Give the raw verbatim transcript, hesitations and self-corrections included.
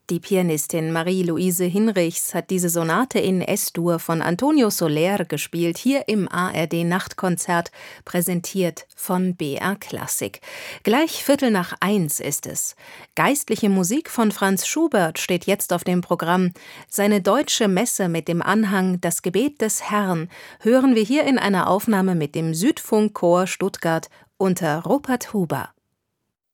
Die Pianistin Marie-Louise Hinrichs hat diese Sonate in Es-Dur von Antonio Soler gespielt, hier im A R D-Nachtkonzert, präsentiert von B R Klassik. Gleich Viertel nach eins ist es. Geistliche Musik von Franz Schubert steht jetzt auf dem Programm. Seine Deutsche Messe mit dem Anhang Das Gebet des Herrn hören wir hier in einer Aufnahme mit dem Südfunkchor Stuttgart unter Rupert Huber.